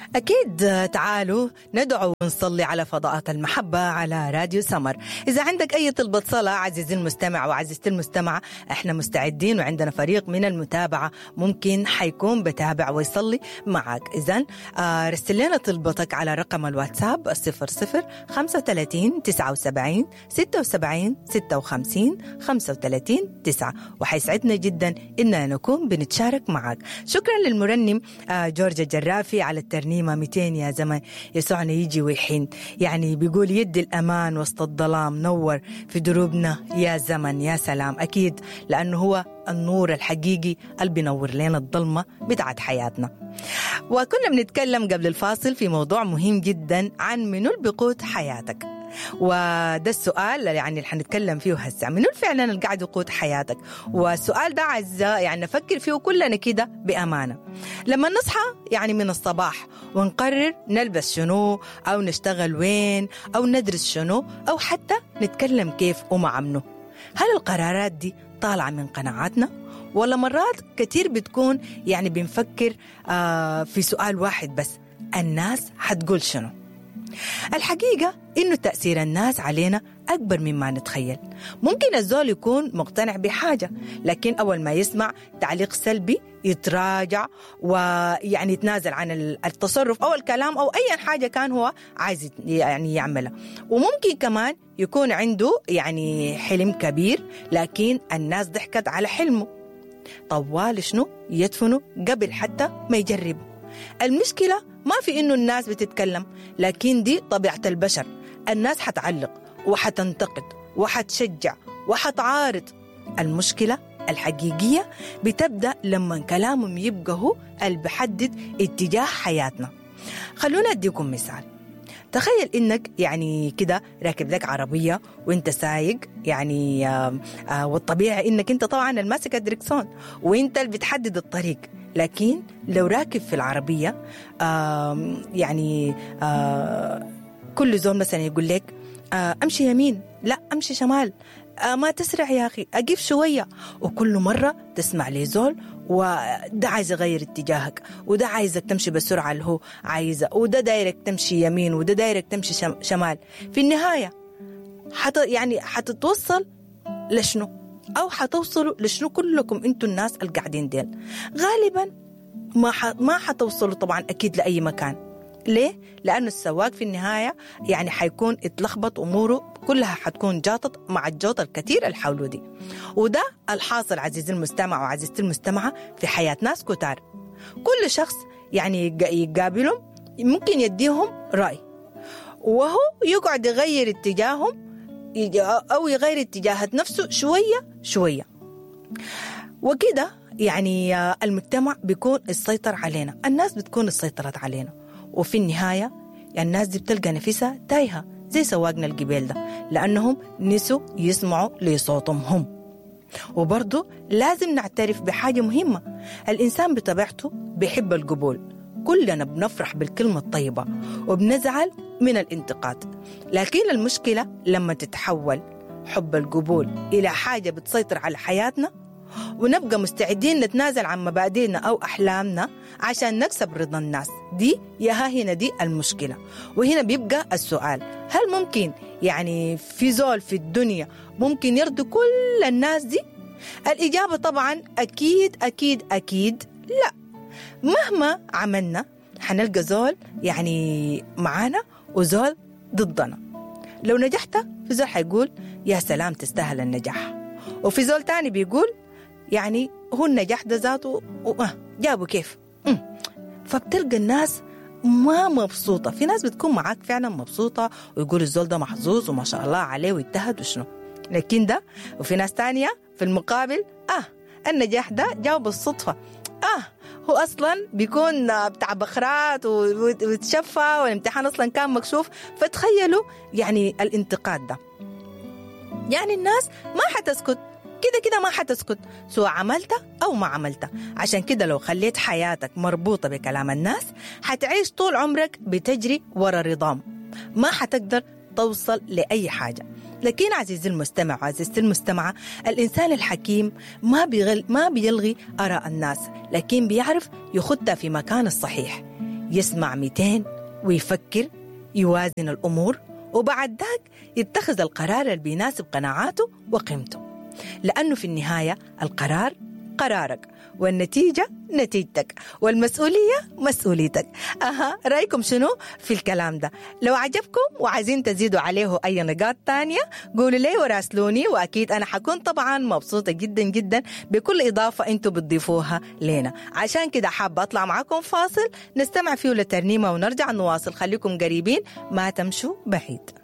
أكيد. تعالوا ندعو ونصلي على فضاءات المحبة على راديو سمر. إذا عندك أي طلبة صلاة عزيزي المستمع وعزيزتي المستمعة، إحنا مستعدين وعندنا فريق من المتابعة ممكن حيكون بتابع ويصلي معك. إذن رسل لنا طلبتك على رقم الواتساب 0035 79 76 56 35 9، وحيسعدنا جدا إننا نكون بنتشارك معك. شكرا للمرنم جورج الجرافي على الترنيمة 200 يا زمن يسوعنا يجي ويحين، يعني بيقول يدي الأمان وسط الظلام نور في دروبنا يا زمن. يا سلام، أكيد لأنه هو النور الحقيقي اللي بينور لنا الظلمة بتاعت حياتنا. وكنا بنتكلم قبل الفاصل في موضوع مهم جدا عن منو اللي بيقود حياتك، وده السؤال يعني اللي حنتكلم فيه هسه. منو فعلا اللي قاعد يقود حياتك؟ والسؤال ده عايز يعني نفكر فيه كلنا كده بأمانة. لما نصحى يعني من الصباح ونقرر نلبس شنو أو نشتغل وين أو ندرس شنو أو حتى نتكلم كيف ومع منو، هل القرارات دي طالعة من قناعاتنا؟ ولا مرات كتير بتكون يعني بنفكر في سؤال واحد بس، الناس حتقول شنو؟ الحقيقة إنه تأثير الناس علينا أكبر مما نتخيل. ممكن الزول يكون مقتنع بحاجة، لكن أول ما يسمع تعليق سلبي يتراجع ويعني يتنازل عن التصرف أو الكلام أو أي حاجة كان هو عايز يعني يعملها. وممكن كمان يكون عنده يعني حلم كبير، لكن الناس ضحكت على حلمه، طوال شنو يدفنه قبل حتى ما يجربه. المشكلة ما في إنه الناس بتتكلم، لكن دي طبيعة البشر. الناس حتعلق وحتنتقد وحتشجع وحتعارض. المشكلة الحقيقية بتبدأ لما كلامهم يبقى هو اللي بيحدد اتجاه حياتنا. خلونا أديكم مثال. تخيل إنك يعني كده راكب لك عربية وإنت سايق يعني والطبيعي إنك إنت طبعا الماسك الدركسون وإنت اللي بتحدد الطريق، لكن لو راكب في العربية يعني كل زول مثلا يقول لك أمشي يمين، لا أمشي شمال، ما تسرع يا أخي، أقف شوية، وكل مرة تسمع لي زول وده عايز يغير اتجاهك، وده عايزك تمشي بالسرعة اللي هو عايزة، وده دايرك تمشي يمين، وده دايرك تمشي شمال. في النهاية يعني حتتوصل لشنو؟ أو حتوصلوا لشنو كلكم انتوا الناس اللي قاعدين ديل؟ غالبا ما حتوصلوا طبعا أكيد لأي مكان. ليه؟ لأنه السواق في النهاية يعني حيكون اتلخبط، أموره كلها حتكون جاطت مع الجوط الكثير اللي حوله دي. وده الحاصل عزيزي المستمع وعزيزتي المستمعة في حياة ناس كتار. كل شخص يعني يقابلهم ممكن يديهم رأي، وهو يقعد يغير اتجاههم أو يغير اتجاهات نفسه شوية شوية، وكده يعني المجتمع بيكون السيطر علينا، الناس بتكون السيطرة علينا، وفي النهاية الناس دي بتلقى نفسها تايهة زي سواقنا الجبال ده، لأنهم نسوا يسمعوا لصوتهم هم. وبرضو لازم نعترف بحاجة مهمة، الإنسان بطبيعته بيحب القبول. كلنا بنفرح بالكلمة الطيبة وبنزعل من الانتقاد، لكن المشكلة لما تتحول حب القبول إلى حاجة بتسيطر على حياتنا، ونبقى مستعدين نتنازل عن مبادئنا أو أحلامنا عشان نكسب رضا الناس. دي هنا دي المشكلة. وهنا بيبقى السؤال، هل ممكن يعني في زول في الدنيا ممكن يرضي كل الناس دي؟ الإجابة طبعا أكيد أكيد أكيد لا. مهما عملنا حنلقى زول يعني معانا وزول ضدنا. لو نجحت في زول حيقول يا سلام تستاهل النجاح، وفي زول تاني بيقول يعني هو النجاح ده ذاته جابه كيف. فبتلقى الناس ما مبسوطة. في ناس بتكون معاك فعلا مبسوطة ويقول الزول ده محظوظ وما شاء الله عليه ويجتهد وشنو، لكن ده وفي ناس تانية في المقابل النجاح ده جاوب بالصدفة، هو أصلا بيكون بتاع بخرات وتشفى والامتحان أصلا كان مكشوف. فتخيلوا يعني الانتقاد ده، يعني الناس ما حتسكت كده ما حتسكت سواء عملت أو ما عملت. عشان كده لو خليت حياتك مربوطة بكلام الناس حتعيش طول عمرك بتجري ورا رضام، ما حتقدر توصل لأي حاجة. لكن عزيزي المستمع وعزيزتي المستمعة، الإنسان الحكيم ما بيلغي آراء الناس، لكن بيعرف يخدها في مكان الصحيح. يسمع 200 ويفكر، يوازن الأمور، وبعد ذاك يتخذ القرار اللي بيناسب قناعاته وقيمته، لأنه في النهاية القرار قرارك والنتيجة نتيجتك والمسؤولية مسؤوليتك. رأيكم شنو في الكلام ده؟ لو عجبكم وعايزين تزيدوا عليه أي نقاط تانية قولوا لي وراسلوني، وأكيد أنا حكون طبعا مبسوطة جدا جدا بكل إضافة أنتوا بتضيفوها لنا. عشان كده حابة أطلع معكم فاصل نستمع فيه لترنيمة ونرجع نواصل. خليكم قريبين، ما تمشوا بعيد.